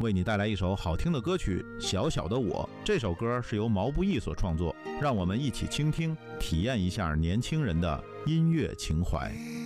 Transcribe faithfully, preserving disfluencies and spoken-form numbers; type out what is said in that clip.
为你带来一首好听的歌曲《小小的我》。这首歌是由毛不易所创作，让我们一起倾听，体验一下年轻人的音乐情怀。